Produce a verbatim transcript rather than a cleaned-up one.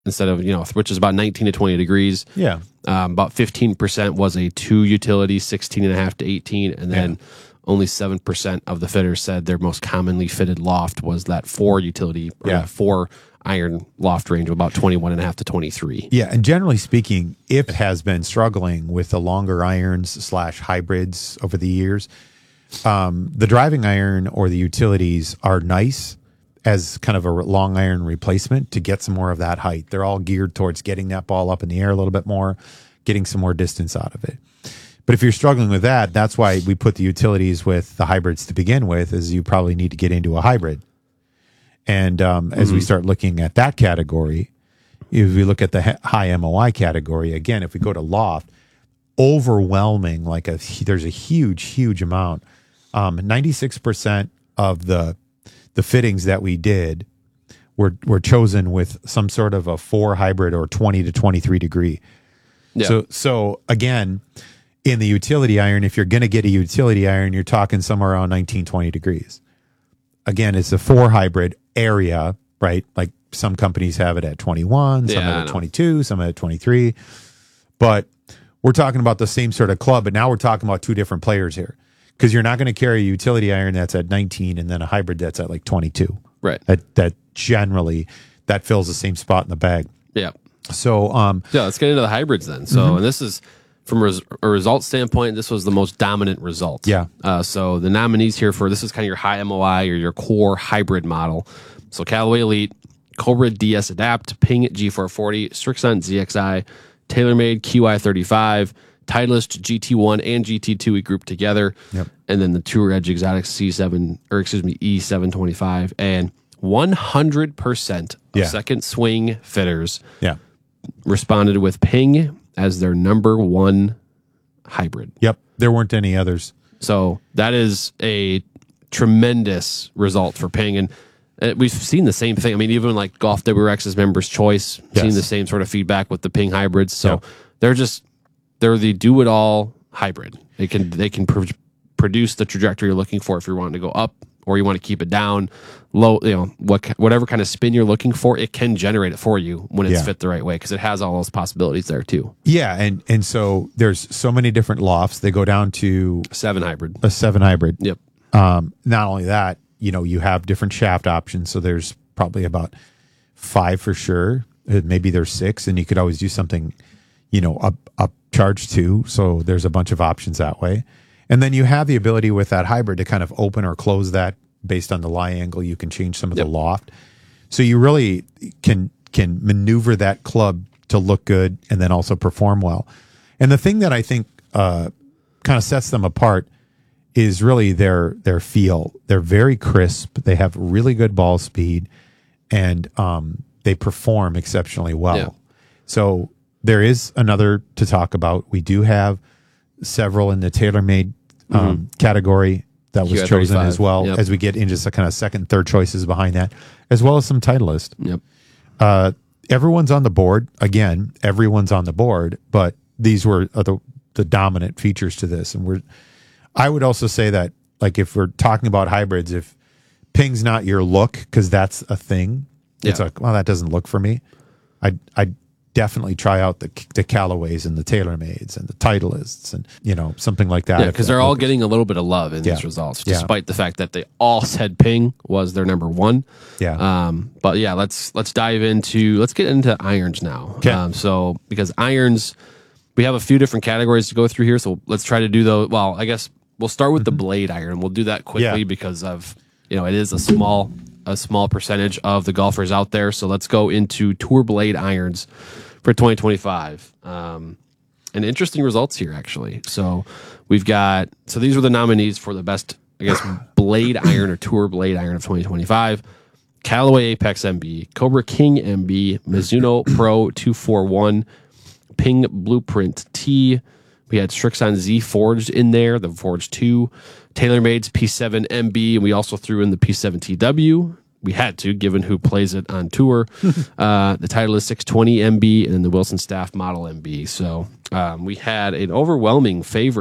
instead of, you know, which is about nineteen to twenty degrees. Yeah. Um, about fifteen percent was a two utility, sixteen and a half to eighteen. And then yeah. only seven percent of the fitters said their most commonly fitted loft was that four utility, or yeah. that four iron loft range of about twenty-one and a half to twenty-three. Yeah. And generally speaking, if it has been struggling with the longer irons slash hybrids over the years, um, the driving iron or the utilities are nice as kind of a long iron replacement to get some more of that height. They're all geared towards getting that ball up in the air a little bit more, getting some more distance out of it. But if you're struggling with that, that's why we put the utilities with the hybrids to begin with, is you probably need to get into a hybrid. And um, as mm-hmm. we start looking at that category, if we look at the high M O I category, again, if we go to loft, overwhelming, like a there's a huge, huge amount. Um, ninety-six percent of the the fittings that we did were were chosen with some sort of a four hybrid or twenty to twenty-three degree. Yeah. So so again, in the utility iron, if you're going to get a utility iron, you're talking somewhere around nineteen, twenty degrees. Again, it's a four hybrid area, right? Like some companies have it at twenty-one, some yeah, at twenty-two, some at twenty-three. But we're talking about the same sort of club, but now we're talking about two different players here. Because you're not going to carry a utility iron that's at nineteen and then a hybrid that's at like twenty-two. Right. That that generally, that fills the same spot in the bag. Yeah. So, um, yeah, let's get into the hybrids then. So, mm-hmm. and this is, from res- a result standpoint, this was the most dominant result. Yeah. Uh, so the nominees here for, this is kind of your high M O I or your core hybrid model. So Callaway Elite, Cobra D S Adapt, Ping G four forty, Srixon Z X I, TaylorMade Q I thirty-five, Titleist G T one and G T two we grouped together. Yep. And then the Tour Edge Exotic C seven, or excuse me, E seven twenty-five. And one hundred percent of yeah. second swing fitters yeah. responded with Ping as their number one hybrid. Yep. There weren't any others. So that is a tremendous result for Ping. And uh, we've seen the same thing. I mean, even like Golf W R X's Members Choice, yes. seen the same sort of feedback with the Ping hybrids. So yep. they're just, they're the do-it-all hybrid. They can they can pr- produce the trajectory you're looking for if you're wanting to go up or you want to keep it down, low. You know, what whatever kind of spin you're looking for, it can generate it for you when it's yeah. fit the right way because it has all those possibilities there too. Yeah, and and so there's so many different lofts. They go down to seven hybrid, a seven hybrid. Yep. Um, not only that, you know, you have different shaft options. So there's probably about five for sure. Maybe there's six, and you could always do something, you know, up up charge two. So there's a bunch of options that way. And then you have the ability with that hybrid to kind of open or close that based on the lie angle. You can change some of yep. the loft. So you really can can maneuver that club to look good and then also perform well. And the thing that I think uh, kind of sets them apart is really their their feel. They're very crisp. They have really good ball speed, and um, they perform exceptionally well. Yeah. So there is another to talk about. We do have several in the TaylorMade um, mm-hmm. category that was chosen as well, yep. as we get into some kind of second, third choices behind that, as well as some Titleist. Yep. Uh, everyone's on the board. Again, everyone's on the board, but these were the, the dominant features to this. And we're, I would also say that, like, if we're talking about hybrids, if Ping's not your look, because that's a thing, it's yeah. like, well, that doesn't look for me. I I definitely try out the the Callaways and the TaylorMades and the Titleists and, you know, something like that. Yeah, because they're all getting a little bit of love in yeah. these results, yeah. despite the fact that they all said Ping was their number one. Yeah. Um. But yeah, let's let's dive into let's get into irons now. Okay. Um. So because irons, we have a few different categories to go through here. So let's try to do those. Well, I guess we'll start with mm-hmm. the blade iron. We'll do that quickly yeah. because of, you know, it is a small a small percentage of the golfers out there. So let's go into tour blade irons for twenty twenty-five. Um, and interesting results here, actually. So we've got, so these were the nominees for the best, I guess, blade iron or tour blade iron of twenty twenty-five. Callaway Apex M B, Cobra King M B, Mizuno Pro two forty-one, Ping Blueprint T. We had Srixon Z Forged in there, the Forged two, TaylorMade's P seven M B, and we also threw in the P seven T W. We had to, given who plays it on tour. uh, the Titleist six twenty M B and then the Wilson Staff Model M B. So um, we had an overwhelming favorite